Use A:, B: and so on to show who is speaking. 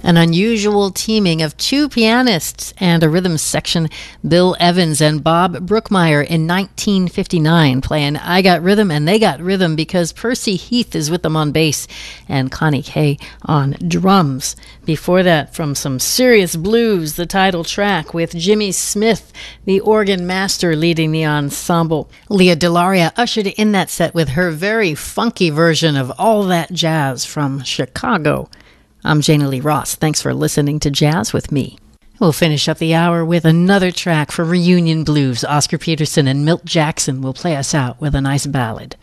A: An unusual teaming of two pianists and a rhythm section, Bill Evans and Bob Brookmeyer in 1959, playing I Got Rhythm and They Got Rhythm because Percy Heath is with them on bass and Connie Kay on drums. Before that, from some serious blues, the title track with Jimmy Smith, the organ master, leading the ensemble. Leah Delaria ushered in that set with her very funky version of All That Jazz from Chicago. I'm Jana Lee Ross. Thanks for listening to Jazz with me. We'll finish up the hour with another track for Reunion Blues. Oscar Peterson and Milt Jackson will play us out with a nice ballad.